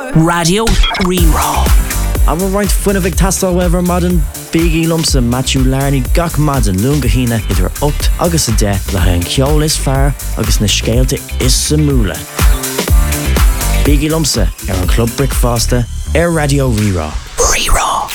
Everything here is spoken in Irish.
Radio Rerá. Aber roiint fuinna bh tastal wever madan Biggie Lumsa Matthew Larney gach madan lungahina idir 8 agus a 10 le an ceol is fear agus na scéalte is sa múla. Biggie Lumsa an Club Brickfaster Radio Rerá. Rerá.